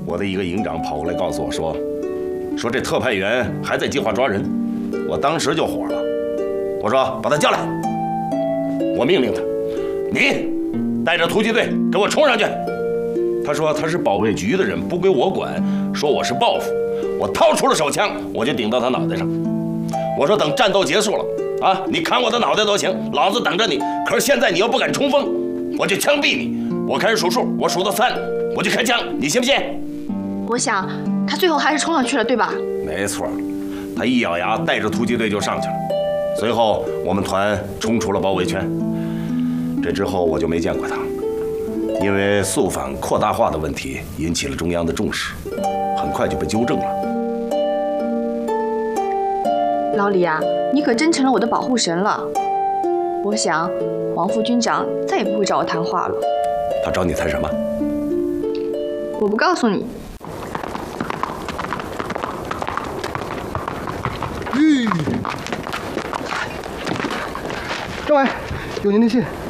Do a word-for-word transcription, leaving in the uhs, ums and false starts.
我的一个营长跑过来告诉我说，说这特派员还在计划抓人。我当时就火了，我说把他叫来。我命令他，你带着突击队给我冲上去。他说他是保卫局的人，不归我管，说我是报复。我掏出了手枪，我就顶到他脑袋上。我说等战斗结束了啊，你砍我的脑袋都行，老子等着你。可是现在你要不敢冲锋，我就枪毙你。我开始数数，我数到三，我就开枪，你信不信？ 我想他最后还是冲上去了，对吧？ 没错，他一咬牙，带着突击队就上去了。随后我们团冲出了包围圈。这之后我就没见过他，因为肃反扩大化的问题引起了中央的重视，很快就被纠正了。 老李啊，你可真成了我的保护神了。我想黄副军长再也不会找我谈话了。 他找你谈什么？ 我不告诉你。 政委，有您的信。